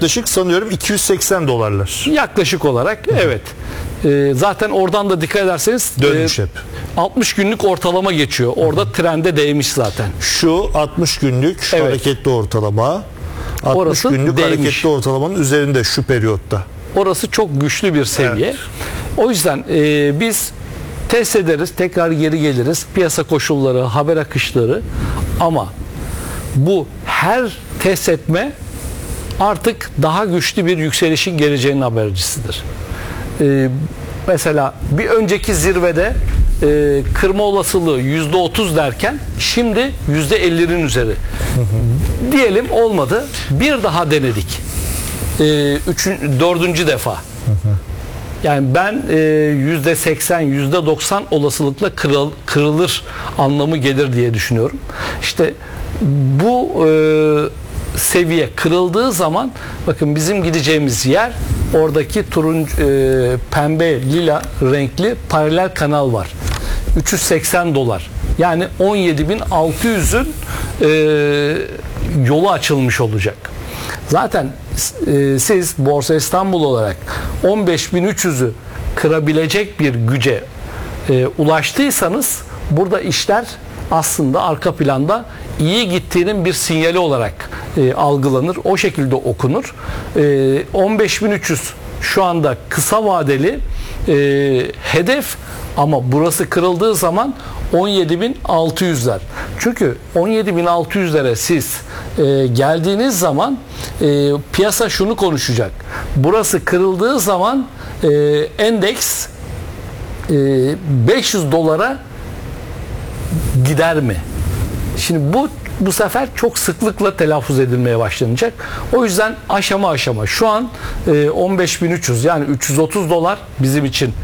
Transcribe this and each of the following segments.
yaklaşık sanıyorum 280 dolarlar. Yaklaşık olarak evet. Zaten oradan da dikkat ederseniz Dönmüş hep. 60 günlük ortalama geçiyor. Orada trende değmiş zaten. Şu 60 günlük Evet. hareketli ortalama. 60 Orası günlük değmiş. hareketli ortalamanın üzerinde şu periyotta. Orası çok güçlü bir seviye. Evet. O yüzden biz test ederiz, tekrar geri geliriz. Piyasa koşulları, haber akışları, ama bu her test etme artık daha güçlü bir yükselişin geleceğinin habercisidir. Mesela bir önceki zirvede kırma olasılığı %30 derken şimdi %50'nin üzeri. Diyelim olmadı. Bir daha denedik. Dördüncü defa. Yani ben %80, %90 olasılıkla kırılır anlamı gelir diye düşünüyorum. İşte bu seviye kırıldığı zaman bakın bizim gideceğimiz yer oradaki turuncu, pembe, lila renkli paralel kanal var. 380 dolar. Yani 17.600'ün yolu açılmış olacak. Zaten siz Borsa İstanbul olarak 15.300'ü kırabilecek bir güce ulaştıysanız burada işler aslında arka planda iyi gittiğinin bir sinyali olarak algılanır. O şekilde okunur. 15.300 şu anda kısa vadeli hedef, ama burası kırıldığı zaman 17.600'ler. Çünkü 17.600'lere siz geldiğiniz zaman piyasa şunu konuşacak. Burası kırıldığı zaman endeks 500 dolara gider mi? Şimdi bu sefer çok sıklıkla telaffuz edilmeye başlanacak. O yüzden aşama aşama şu an 15.300 yani 330 dolar bizim için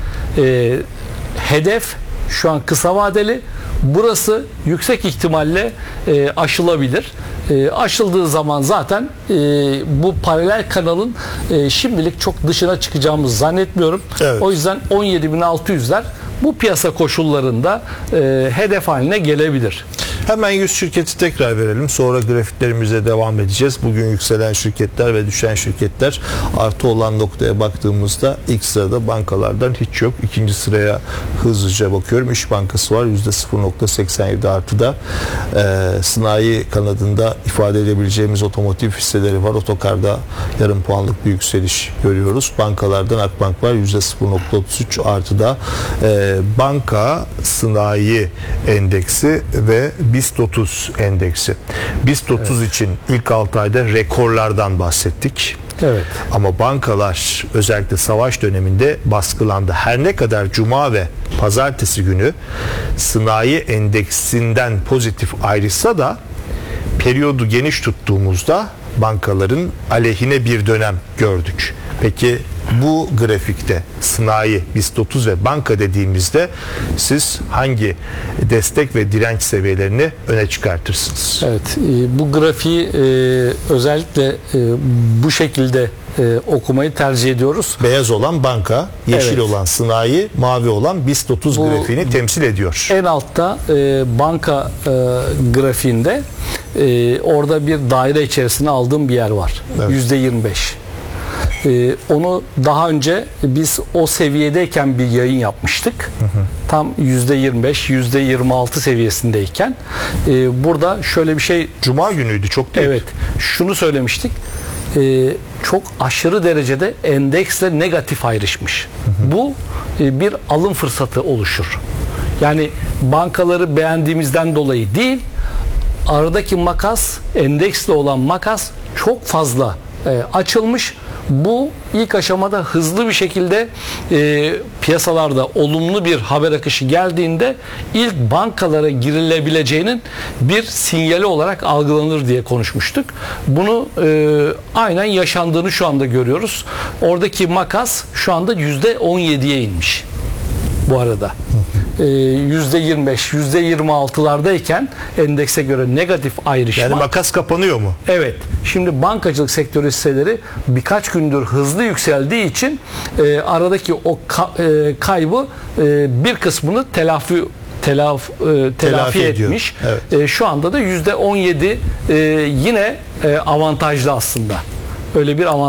hedef, şu an kısa vadeli. Burası yüksek ihtimalle aşılabilir. Aşıldığı zaman zaten bu paralel kanalın şimdilik çok dışına çıkacağımızı zannetmiyorum. Evet. O yüzden 17.600'ler bu piyasa koşullarında hedef haline gelebilir. Hemen 100 şirketi tekrar verelim. Sonra grafiklerimize devam edeceğiz. Bugün yükselen şirketler ve düşen şirketler, artı olan noktaya baktığımızda ilk sırada bankalardan hiç yok. İkinci sıraya hızlıca bakıyorum. İş Bankası var. %0.87 artıda. Sanayi kanadında ifade edebileceğimiz otomotiv hisseleri var. Otokar'da yarım puanlık bir yükseliş görüyoruz. Bankalardan Akbank var. %0.33 artıda. Banka, sanayi endeksi ve BIST 30 endeksi. BIST 30 için ilk 6 ayda rekorlardan bahsettik. Evet. Ama bankalar özellikle savaş döneminde baskılandı. Her ne kadar Cuma ve Pazartesi günü sanayi endeksinden pozitif ayrılsa da periyodu geniş tuttuğumuzda bankaların aleyhine bir dönem gördük. Peki bu grafikte sanayi, BIST 30 ve banka dediğimizde siz hangi destek ve direnç seviyelerini öne çıkartırsınız? Evet, bu grafiği özellikle bu şekilde okumayı tercih ediyoruz. Beyaz olan banka, yeşil Evet. olan sanayi, mavi olan BIST 30 Bu grafiğini temsil ediyor. En altta banka grafiğinde orada bir daire içerisine aldığım bir yer var. Evet. %25. Onu daha önce biz o seviyedeyken bir yayın yapmıştık. Tam %25, %26 seviyesindeyken. Burada şöyle bir şey... Cuma günüydü, çok değil. Evet, şunu söylemiştik. Çok aşırı derecede endeksle negatif ayrışmış. Bu bir alım fırsatı oluşur. Yani bankaları beğendiğimizden dolayı değil, aradaki makas, endeksle olan makas çok fazla açılmış. Bu ilk aşamada hızlı bir şekilde piyasalarda olumlu bir haber akışı geldiğinde ilk bankalara girilebileceğinin bir sinyali olarak algılanır diye konuşmuştuk. Bunu aynen yaşandığını şu anda görüyoruz. Oradaki makas şu anda %17'ye inmiş bu arada. %25, %26'lardayken endekse göre negatif ayrışma. Yani makas kapanıyor mu? Evet. Şimdi bankacılık sektörü hisseleri birkaç gündür hızlı yükseldiği için aradaki o kaybı bir kısmını telafi etmiş. Evet. Şu anda da %17 yine avantajlı aslında. Öyle bir avantaj.